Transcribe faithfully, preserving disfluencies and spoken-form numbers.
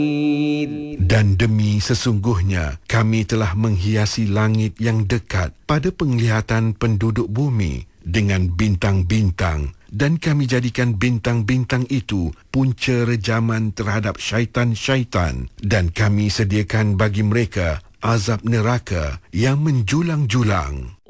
Dan demi sesungguhnya kami telah menghiasi langit yang dekat pada penglihatan penduduk bumi dengan bintang-bintang, dan kami jadikan bintang-bintang itu punca rejaman terhadap syaitan-syaitan, dan kami sediakan bagi mereka azab neraka yang menjulang-julang.